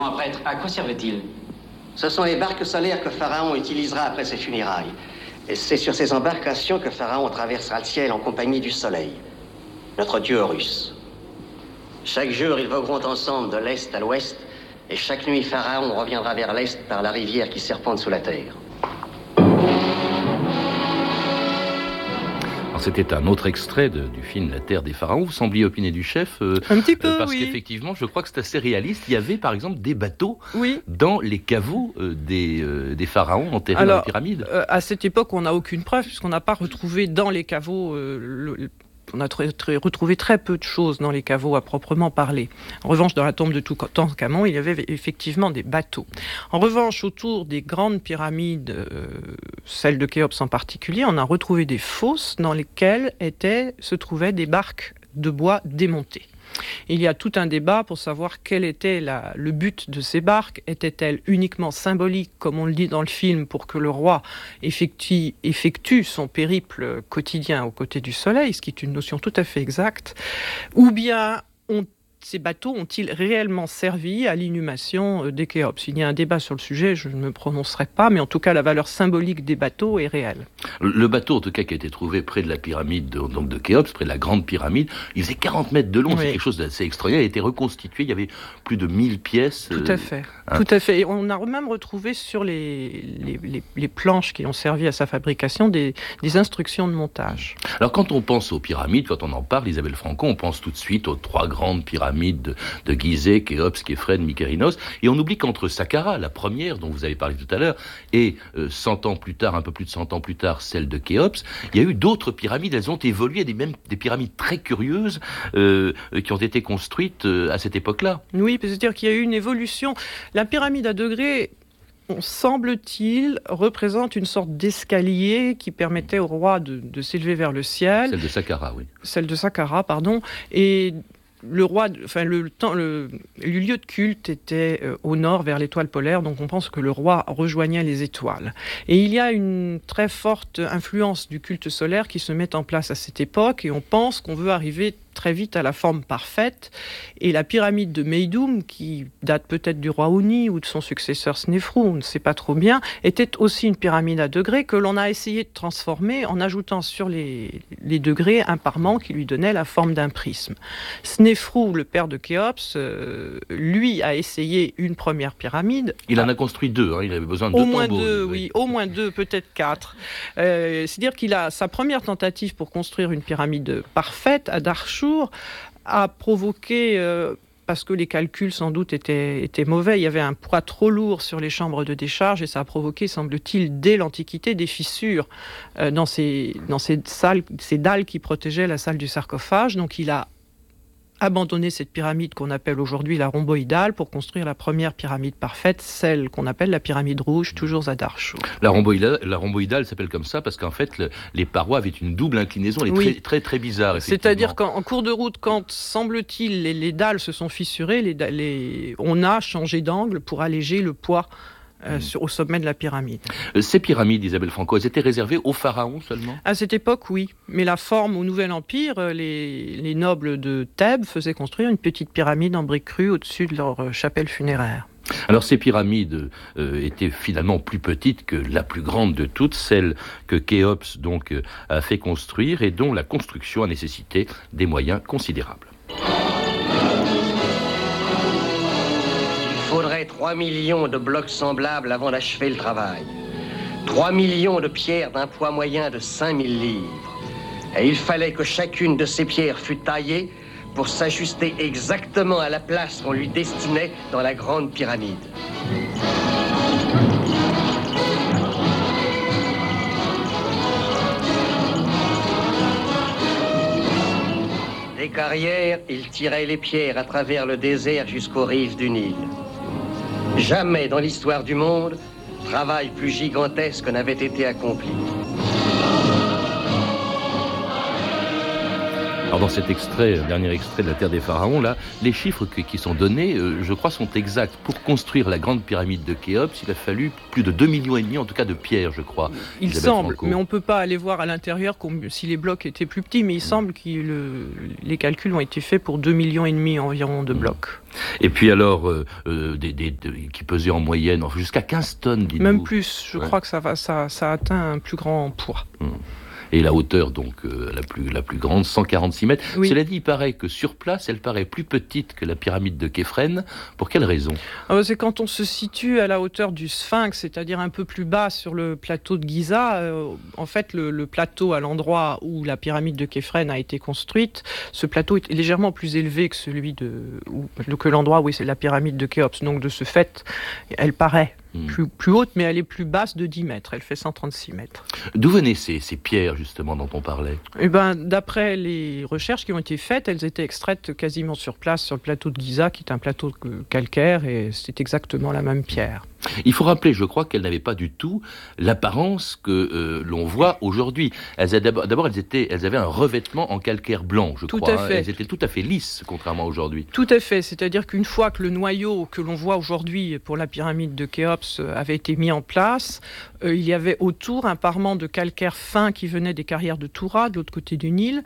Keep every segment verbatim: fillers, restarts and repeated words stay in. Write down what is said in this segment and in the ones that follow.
Un prêtre, à quoi servait-il? Ce sont les barques solaires que Pharaon utilisera après ses funérailles. Et c'est sur ces embarcations que Pharaon traversera le ciel en compagnie du soleil, notre dieu Horus. Chaque jour, ils vogueront ensemble de l'est à l'ouest, et chaque nuit, Pharaon reviendra vers l'est par la rivière qui serpente sous la terre. C'était un autre extrait de, du film La Terre des Pharaons. Vous sembliez opiner du chef euh, un petit peu, euh, parce oui. qu'effectivement, je crois que c'est assez réaliste. Il y avait par exemple des bateaux oui. dans les caveaux euh, des, euh, des pharaons enterrés Alors, dans les pyramides. Euh, à cette époque, on n'a aucune preuve puisqu'on n'a pas retrouvé dans les caveaux euh, le, le On a très, très, retrouvé très peu de choses dans les caveaux à proprement parler. En revanche, dans la tombe de Toutankhamon, il y avait effectivement des bateaux. En revanche, autour des grandes pyramides, euh, celle de Khéops en particulier, on a retrouvé des fosses dans lesquelles étaient, se trouvaient des barques de bois démontées. Il y a tout un débat pour savoir quel était la, le but de ces barques. Étaient-elles uniquement symboliques, comme on le dit dans le film, pour que le roi effectue, effectue son périple quotidien aux côtés du soleil, ce qui est une notion tout à fait exacte, ou bien ont ces bateaux ont-ils réellement servi à l'inhumation des Khéops? Il y a un débat sur le sujet, je ne me prononcerai pas, mais en tout cas la valeur symbolique des bateaux est réelle. Le bateau, en tout cas, qui a été trouvé près de la pyramide de, donc de Khéops, près de la grande pyramide, il faisait quarante mètres de long, oui. C'est quelque chose d'assez extraordinaire, il a été reconstitué, il y avait plus de mille pièces. Tout à fait, hein. Tout à fait. Et on a même retrouvé sur les, les, les, les planches qui ont servi à sa fabrication des, des instructions de montage. Alors quand on pense aux pyramides, quand on en parle, Isabelle Franco, on pense tout de suite aux trois grandes pyramides de, de Gizeh, Khéops, Képhren, Mykérinos, et on oublie qu'entre Saqqara, la première dont vous avez parlé tout à l'heure, et euh, cent ans plus tard, un peu plus de cent ans plus tard, celle de Khéops, il y a eu d'autres pyramides, elles ont évolué, des, même des pyramides très curieuses euh, qui ont été construites euh, à cette époque-là. Oui, c'est-à-dire qu'il y a eu une évolution. La pyramide à degrés, semble-t-il, représente une sorte d'escalier qui permettait au roi de, de s'élever vers le ciel. Celle de Saqqara, oui. Celle de Saqqara, pardon, et le roi, enfin le temps, le, le lieu de culte était euh, au nord vers l'étoile polaire, donc on pense que le roi rejoignait les étoiles. Et il y a une très forte influence du culte solaire qui se met en place à cette époque, et on pense qu'on veut arriver très vite à la forme parfaite. Et la pyramide de Meidum, qui date peut-être du roi Huni ou de son successeur Snéfrou, on ne sait pas trop bien, était aussi une pyramide à degrés que l'on a essayé de transformer en ajoutant sur les, les degrés un parement qui lui donnait la forme d'un prisme. Snéfrou, le père de Khéops, euh, lui a essayé une première pyramide. Il en a construit deux, hein, il avait besoin de au deux moins tombeaux. Deux, oui, au moins deux, peut-être quatre. Euh, c'est-à-dire qu'il a sa première tentative pour construire une pyramide parfaite à Darchour a provoqué, euh, parce que les calculs sans doute étaient, étaient mauvais, il y avait un poids trop lourd sur les chambres de décharge et ça a provoqué, semble-t-il, dès l'Antiquité, des fissures euh, dans, ces, dans ces, salles, ces dalles qui protégeaient la salle du sarcophage. Donc il a abandonné cette pyramide qu'on appelle aujourd'hui la rhomboïdale pour construire la première pyramide parfaite, celle qu'on appelle la pyramide rouge, toujours à Darchour. La rhomboïdale, la rhomboïdale s'appelle comme ça parce qu'en fait, le, les parois avaient une double inclinaison, elle est oui. très, très, très bizarre. C'est-à-dire qu'en cours de route, quand, semble-t-il, les, les dalles se sont fissurées, les, les, on a changé d'angle pour alléger le poids Euh, mmh. sur, au sommet de la pyramide. Ces pyramides, Isabelle Franco, elles étaient réservées aux pharaons seulement? À cette époque, oui. Mais la forme au Nouvel Empire, les, les nobles de Thèbes faisaient construire une petite pyramide en briques crues au-dessus de leur euh, chapelle funéraire. Alors ces pyramides euh, étaient finalement plus petites que la plus grande de toutes, celle que Khéops donc euh, a fait construire et dont la construction a nécessité des moyens considérables. Il faudrait trois millions de blocs semblables avant d'achever le travail. trois millions de pierres d'un poids moyen de cinq mille livres. Et il fallait que chacune de ces pierres fût taillée pour s'ajuster exactement à la place qu'on lui destinait dans la grande pyramide. Des carrières, il tirait les pierres à travers le désert jusqu'aux rives du Nil. Jamais dans l'histoire du monde, travail plus gigantesque n'avait été accompli. Alors dans cet extrait, le dernier extrait de la Terre des Pharaons, là, les chiffres qui, qui sont donnés, euh, je crois, sont exacts. Pour construire la grande pyramide de Khéops, il a fallu plus de deux millions et demi, en tout cas de pierres, je crois. Il Isabelle semble, Franco. mais on ne peut pas aller voir à l'intérieur si les blocs étaient plus petits, mais il mmh. semble que le, les calculs ont été faits pour deux millions et demi environ de blocs. Et puis alors, euh, euh, des, des, des, qui pesaient en moyenne jusqu'à quinze tonnes, dites-vous. Même plus, je ouais. crois que ça, va, ça, ça atteint un plus grand poids. Mmh. Et la hauteur, donc, euh, la, plus, la plus grande, cent quarante-six mètres. Oui. Cela dit, il paraît que sur place, elle paraît plus petite que la pyramide de Képhren. Pour quelle raison ? ah, C'est quand on se situe à la hauteur du Sphinx, c'est-à-dire un peu plus bas sur le plateau de Giza. Euh, en fait, le, le plateau à l'endroit où la pyramide de Képhren a été construite, ce plateau est légèrement plus élevé que celui de, ou, que l'endroit où c'est la pyramide de Khéops. Donc, de ce fait, elle paraît Mmh. Plus, plus haute, mais elle est plus basse de dix mètres. Elle fait cent trente-six mètres. D'où venaient ces, ces pierres, justement, dont on parlait ? Eh ben, d'après les recherches qui ont été faites, elles étaient extraites quasiment sur place, sur le plateau de Giza, qui est un plateau calcaire, et c'est exactement la même pierre. Il faut rappeler, je crois, qu'elles n'avaient pas du tout l'apparence que euh, l'on voit aujourd'hui. Elles, d'abord, d'abord elles, étaient, elles avaient un revêtement en calcaire blanc, je tout crois. À fait. Elles étaient tout à fait lisses, contrairement à aujourd'hui. Tout à fait. C'est-à-dire qu'une fois que le noyau que l'on voit aujourd'hui pour la pyramide de Khéops avait été mis en place, euh, il y avait autour un parement de calcaire fin qui venait des carrières de Toura, de l'autre côté du Nil.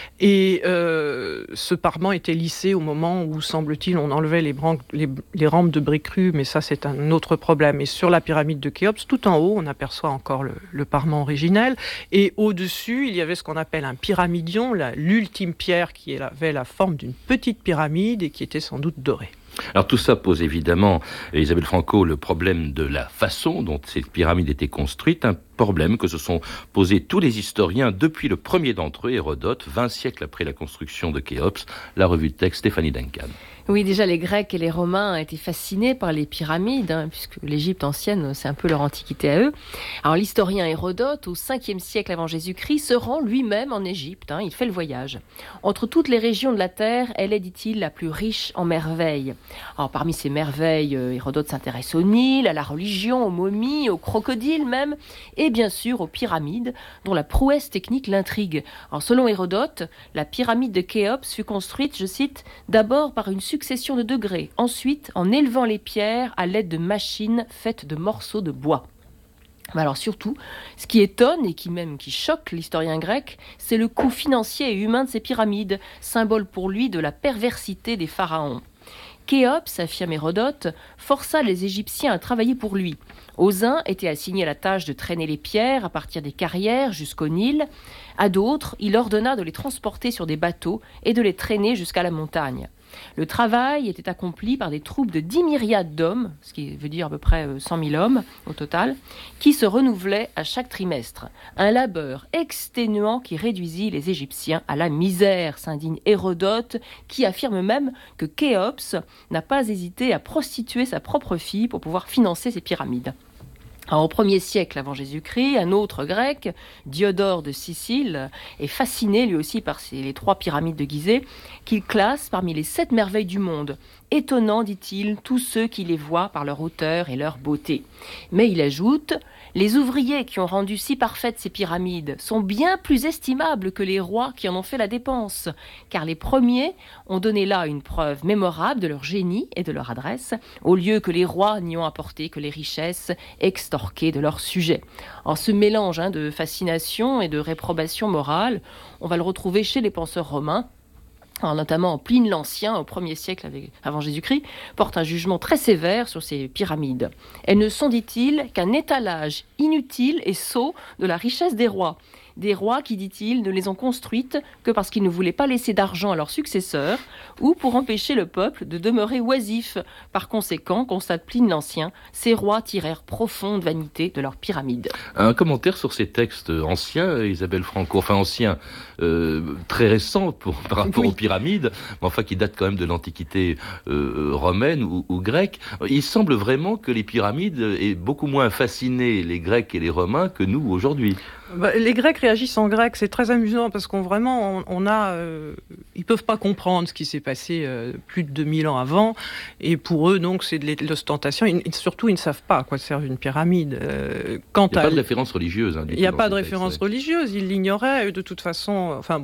Et euh, ce parement était lissé au moment où, semble-t-il, on enlevait les, branques, les, les rampes de briques crues, mais ça, c'est un autre problème. Et sur la pyramide de Khéops, tout en haut, on aperçoit encore le, le parement originel. Et au-dessus, il y avait ce qu'on appelle un pyramidion, la, l'ultime pierre qui avait la forme d'une petite pyramide et qui était sans doute dorée. Alors tout ça pose évidemment, Isabelle Franco, le problème de la façon dont ces pyramides étaient construites, un problème que se sont posés tous les historiens depuis le premier d'entre eux, Hérodote, vingt siècles après la construction de Khéops. La revue de texte, Stéphanie Duncan. Oui, déjà les Grecs et les Romains étaient fascinés par les pyramides, hein, puisque l'Égypte ancienne, c'est un peu leur antiquité à eux. Alors l'historien Hérodote, au cinquième siècle avant Jésus-Christ, se rend lui-même en Égypte, hein, il fait le voyage. Entre toutes les régions de la terre, elle est, dit-il, la plus riche en merveilles. Alors parmi ces merveilles, Hérodote s'intéresse au Nil, à la religion, aux momies, aux crocodiles même, et bien sûr aux pyramides, dont la prouesse technique l'intrigue. Alors selon Hérodote, la pyramide de Khéops fut construite, je cite, d'abord par une succession de degrés, ensuite en élevant les pierres à l'aide de machines faites de morceaux de bois. Mais alors surtout, ce qui étonne et qui même qui choque l'historien grec, c'est le coût financier et humain de ces pyramides, symbole pour lui de la perversité des pharaons. Khéops, affirme Hérodote, força les Égyptiens à travailler pour lui. Aux uns était assignée la tâche de traîner les pierres à partir des carrières jusqu'au Nil. À d'autres, il ordonna de les transporter sur des bateaux et de les traîner jusqu'à la montagne. Le travail était accompli par des troupes de dix myriades d'hommes, ce qui veut dire à peu près cent mille hommes au total, qui se renouvelaient à chaque trimestre. Un labeur exténuant qui réduisit les Égyptiens à la misère, s'indigne Hérodote, qui affirme même que Khéops n'a pas hésité à prostituer sa propre fille pour pouvoir financer ses pyramides. Alors, au premier siècle avant Jésus-Christ, un autre grec, Diodore de Sicile, est fasciné lui aussi par ces, les trois pyramides de Gizeh, qu'il classe parmi les sept merveilles du monde. Étonnant, dit-il, tous ceux qui les voient par leur hauteur et leur beauté. Mais il ajoute, les ouvriers qui ont rendu si parfaites ces pyramides sont bien plus estimables que les rois qui en ont fait la dépense, car les premiers ont donné là une preuve mémorable de leur génie et de leur adresse, au lieu que les rois n'y ont apporté que les richesses extorquées de leurs sujets. En ce mélange hein, de fascination et de réprobation morale, on va le retrouver chez les penseurs romains. Alors, notamment Pline l'Ancien, au premier siècle avant Jésus-Christ, porte un jugement très sévère sur ces pyramides. Elles ne sont, dit-il, qu'un étalage inutile et sot de la richesse des rois. Des rois qui, dit-il, ne les ont construites que parce qu'ils ne voulaient pas laisser d'argent à leurs successeurs ou pour empêcher le peuple de demeurer oisif. Par conséquent, constate Pline l'Ancien, ces rois tirèrent profonde vanité de leurs pyramides. Un commentaire sur ces textes anciens, Isabelle Franco, enfin anciens, euh, très récents pour, par rapport oui. aux pyramides, mais enfin qui datent quand même de l'Antiquité euh, romaine ou, ou grecque. Il semble vraiment que les pyramides aient beaucoup moins fasciné les Grecs et les Romains que nous aujourd'hui. Bah, les Grecs réagissent en grec, c'est très amusant parce qu'on vraiment, on, on a, euh, ils peuvent pas comprendre ce qui s'est passé euh, plus de deux mille ans avant, et pour eux donc c'est de l'ostentation. Ils, surtout ils ne savent pas à quoi sert une pyramide. Euh, quant il n'y a à, pas de référence religieuse. Hein, il n'y a pas de référence religieuse, ils l'ignoraient de toute façon. Enfin bon.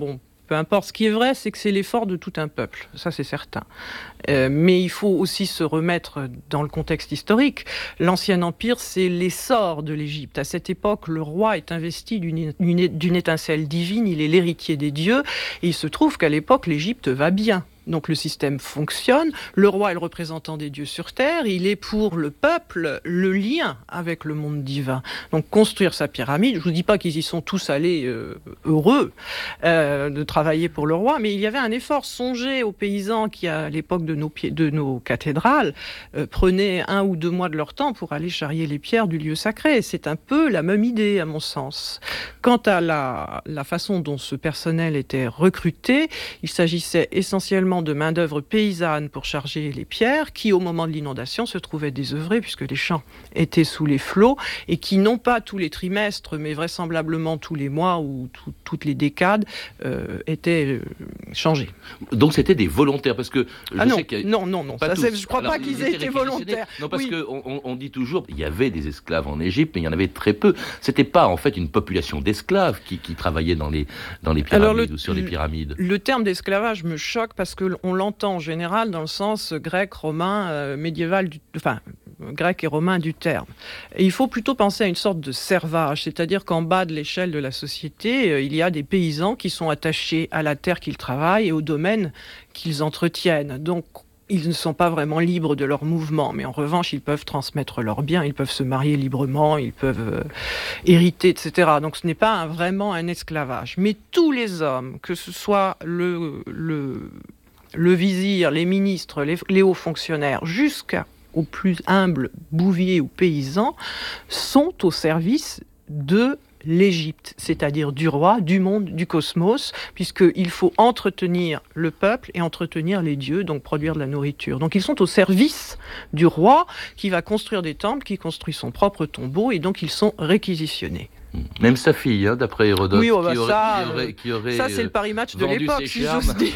peu importe. Ce qui est vrai, c'est que c'est l'effort de tout un peuple. Ça, c'est certain. Euh, mais il faut aussi se remettre dans le contexte historique. L'Ancien Empire, c'est l'essor de l'Égypte. À cette époque, le roi est investi d'une, d'une, d'une étincelle divine. Il est l'héritier des dieux. Et il se trouve qu'à l'époque, l'Égypte va bien. Donc le système fonctionne, le roi est le représentant des dieux sur terre, il est pour le peuple le lien avec le monde divin. Donc construire sa pyramide, je ne vous dis pas qu'ils y sont tous allés euh, heureux euh, de travailler pour le roi, mais il y avait un effort. Songez aux paysans qui, à l'époque de nos, pieds, de nos cathédrales, euh, prenaient un ou deux mois de leur temps pour aller charrier les pierres du lieu sacré. C'est un peu la même idée, à mon sens. Quant à la, la façon dont ce personnel était recruté, il s'agissait essentiellement de main-d'œuvre paysanne pour charger les pierres, qui au moment de l'inondation se trouvaient désœuvrées puisque les champs étaient sous les flots et qui, non pas tous les trimestres, mais vraisemblablement tous les mois ou tout, toutes les décades, euh, étaient euh, changés. Donc c'était des volontaires, parce que je ah non, sais qu'il y a... non, non, non, pas ça, tous. je ne crois Alors, pas qu'ils ils aient étaient été volontaires. Non, parce oui. qu'on on, on dit toujours, il y avait des esclaves en Égypte, mais il y en avait très peu. C'était pas en fait une population d'esclaves qui, qui travaillait dans les, dans les pyramides. Alors le, ou sur les pyramides. Le terme d'esclavage me choque parce qu'on l'entend en général dans le sens grec, romain, euh, médiéval, du, enfin grec et romain du terme. Et il faut plutôt penser à une sorte de servage, c'est-à-dire qu'en bas de l'échelle de la société, euh, il y a des paysans qui sont attachés à la terre qu'ils travaillent et au domaine qu'ils entretiennent. Donc ils ne sont pas vraiment libres de leurs mouvements, mais en revanche, ils peuvent transmettre leurs biens, ils peuvent se marier librement, ils peuvent euh, hériter, et cetera. Donc ce n'est pas un, vraiment un esclavage. Mais tous les hommes, que ce soit le, le, le vizir, les ministres, les, les hauts fonctionnaires, jusqu'aux plus humbles bouviers ou paysans, sont au service de l'Égypte, c'est-à-dire du roi, du monde, du cosmos, puisqu'il faut entretenir le peuple et entretenir les dieux, donc produire de la nourriture. Donc ils sont au service du roi qui va construire des temples, qui construit son propre tombeau, et donc ils sont réquisitionnés. Même sa fille, hein, d'après Hérodote, oui, oh bah qui, aurait, ça, qui, aurait, qui aurait ça c'est le Paris Match de l'époque, si j'ose dire.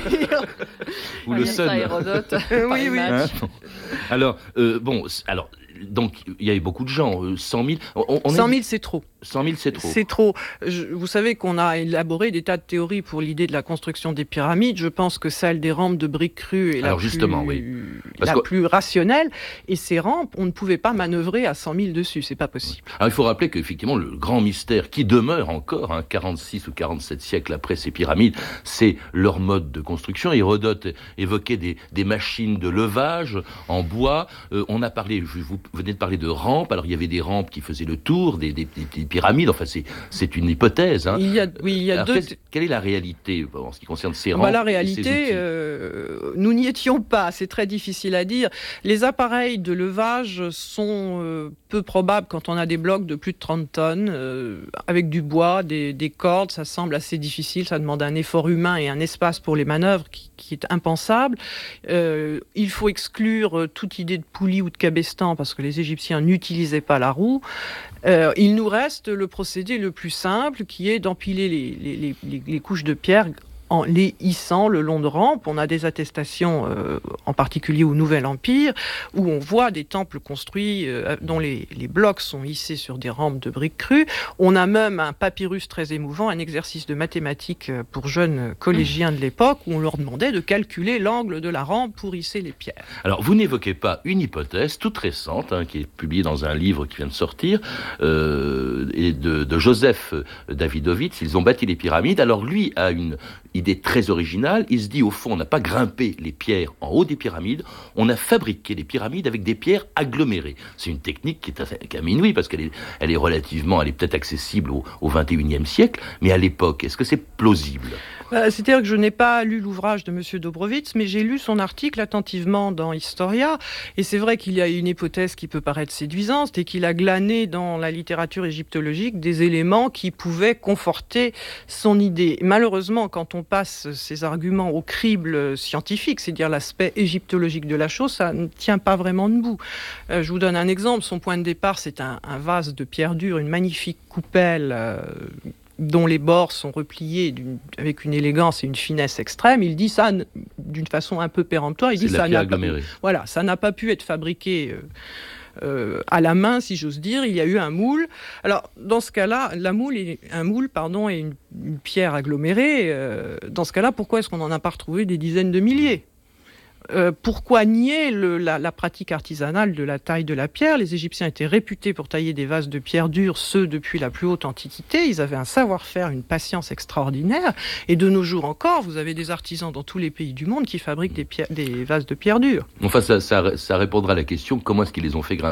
Ou le Sun. Hérodote. oui, oui. Hein, alors, euh, bon, alors, donc, il y avait beaucoup de gens, euh, cent mille. On, on cent mille, c'est trop. cent mille, c'est trop. C'est trop. Je, vous savez qu'on a élaboré des tas de théories pour l'idée de la construction des pyramides. Je pense que celle des rampes de briques crues est Alors la, justement, plus, oui. la que... plus rationnelle. Et ces rampes, on ne pouvait pas manœuvrer à cent mille dessus. C'est pas possible. Alors, il faut rappeler qu'effectivement, le grand mystère qui demeure encore, hein, quarante-six ou quarante-sept siècles après ces pyramides, c'est leur mode de construction. Hérodote évoquait des, des machines de levage en bois. Euh, on a parlé, vous venez de parler de rampes. Alors, il y avait des rampes qui faisaient le tour des, des, des, des pyramides. Enfin, c'est, c'est une hypothèse. Hein. Il y a, oui, il y a Alors, deux. Quelle est la réalité en ce qui concerne ces rampes? Bah, la réalité, euh, nous n'y étions pas. C'est très difficile à dire. Les appareils de levage sont euh, peu probables quand on a des blocs de plus de trente tonnes, euh, avec du bois, des, des cordes. Ça semble assez difficile. Ça demande un effort humain et un espace pour les manœuvres qui, qui est impensable. Euh, il faut exclure toute idée de poulie ou de cabestan parce que les Égyptiens n'utilisaient pas la roue. Euh, il nous reste le procédé le plus simple qui est d'empiler les, les, les, les couches de pierre en les hissant le long de rampes. On a des attestations, euh, en particulier au Nouvel Empire, où on voit des temples construits euh, dont les, les blocs sont hissés sur des rampes de briques crues. On a même un papyrus très émouvant, un exercice de mathématiques pour jeunes collégiens de l'époque, où on leur demandait de calculer l'angle de la rampe pour hisser les pierres. Alors, vous n'évoquez pas une hypothèse toute récente, hein, qui est publiée dans un livre qui vient de sortir, euh, et de, de Joseph Davidovitz. Ils ont bâti les pyramides. Alors, lui a une idée très originale. Il se dit, au fond, on n'a pas grimpé les pierres en haut des pyramides, on a fabriqué les pyramides avec des pierres agglomérées. C'est une technique qui est assez inouïe parce qu'elle est, elle est relativement, elle est peut-être accessible au, au vingt et unième siècle, mais à l'époque, est-ce que c'est plausible ? Euh, c'est-à-dire que je n'ai pas lu l'ouvrage de M. Dobrowitz, mais j'ai lu son article attentivement dans Historia, et c'est vrai qu'il y a une hypothèse qui peut paraître séduisante, c'est qu'il a glané dans la littérature égyptologique des éléments qui pouvaient conforter son idée. Malheureusement, quand on passe ces arguments au crible scientifique, c'est-à-dire l'aspect égyptologique de la chose, ça ne tient pas vraiment debout. Euh, je vous donne un exemple. Son point de départ, c'est un, un vase de pierre dure, une magnifique coupelle euh, dont les bords sont repliés d'une, avec une élégance et une finesse extrême. Il dit ça d'une façon un peu péremptoire. Il c'est dit la ça pierre n'a pas, agglomérée. voilà, ça n'a pas pu être fabriqué euh, euh, à la main, si j'ose dire. Il y a eu un moule. Alors, dans ce cas-là, la moule est, un moule, pardon, et une, une pierre agglomérée. Euh, dans ce cas-là, pourquoi est-ce qu'on n'en a pas retrouvé des dizaines de milliers ? Euh, pourquoi nier le, la, la pratique artisanale de la taille de la pierre ? Les Égyptiens étaient réputés pour tailler des vases de pierre dure, ceux depuis la plus haute antiquité. Ils avaient un savoir-faire, une patience extraordinaire. Et de nos jours encore, vous avez des artisans dans tous les pays du monde qui fabriquent des, pierres, des vases de pierre dure. Enfin, ça, ça, ça répondra à la question, comment est-ce qu'ils les ont fait